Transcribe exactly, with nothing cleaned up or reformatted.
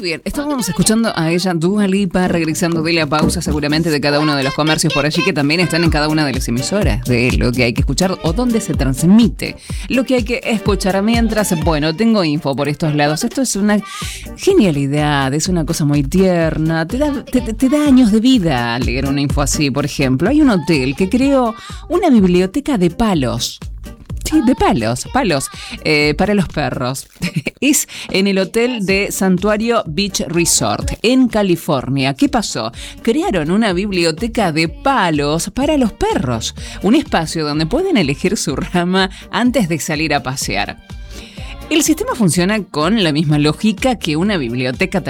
bien, estábamos escuchando a ella, Dua Lipa, regresando de la pausa seguramente de cada uno de los comercios por allí que también están en cada una de las emisoras de lo que hay que escuchar o donde se transmite lo que hay que escuchar. Mientras, bueno, tengo info por estos lados. Esto es una genialidad, es una cosa muy tierna, te da, te, te da años de vida leer una info así. Por ejemplo, hay un hotel que creó una biblioteca de palos. Sí, de palos, palos, eh, para los perros. Es en el hotel de Santuario Beach Resort, en California. ¿Qué pasó? Crearon una biblioteca de palos para los perros. Un espacio donde pueden elegir su rama antes de salir a pasear. El sistema funciona con la misma lógica que una biblioteca